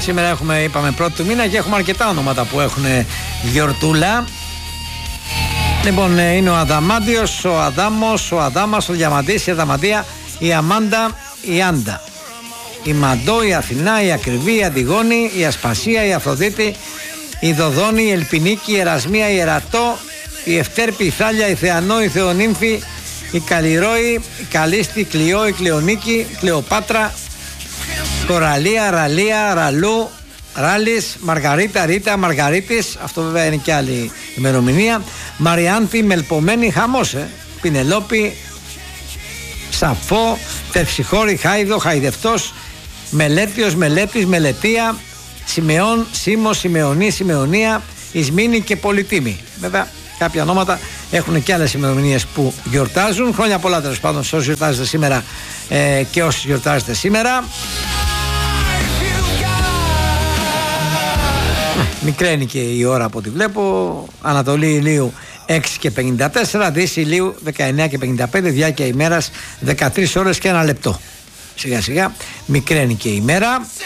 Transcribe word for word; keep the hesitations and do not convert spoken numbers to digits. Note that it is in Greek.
Σήμερα έχουμε, είπαμε, πρώτη του μήνα και έχουμε αρκετά ονόματα που έχουν γιορτούλα. Λοιπόν, είναι ο Αδαμάντιος, ο Αδάμος, ο Αδάμας, ο Διαμαντής, η Αδαμαντία, η Αμάντα, η Άντα, η Μαντώ, η Αθηνά, η Ακριβή, η Αντιγόνη, η Ασπασία, η Αφροδίτη, η Δοδόνη, η Ελπινίκη, η Ερασμία, η Ερατό, η Ευτέρπη, η Θάλια, η Θεανό, η Θεονύμφη, η Καλλιρόη, η Καλίστη, η Κλειό, η Κλεονίκη, η Κλεοπάτρα, Κοραλία, Ραλία, Ραλού, Ράλης, Μαργαρίτα, Ρίτα, Μαργαρίτης, αυτό βέβαια είναι και άλλη ημερομηνία, Μαριάνθη, Μελπομένη, χαμός, ε, Πινελόπη, Σαφό, Τερψιχώρη, Χάιδο, Χαϊδευτός, Μελέτιος, Μελέτης, Μελετία, Σιμεών, Σίμος, Σιμεωνή, Σιμεωνία, Ισμήνη και Πολυτίμη. Βέβαια, κάποια ονόματα έχουν και άλλες ημερομηνίες που γιορτάζουν. Χρόνια πολλά τέλος πάντων σε όσοι γιορτάζετε σήμερα ε, και όσοι γιορτάζετε σήμερα. Μικραίνει και η ώρα από ό,τι βλέπω. Ανατολή ηλίου έξι και πενήντα τέσσερα, Δύση ηλίου δεκαεννιά και πενήντα πέντε, διάρκεια ημέρας δεκατρείς ώρες και ένα λεπτό. Σιγά σιγά μικραίνει και η ημέρα.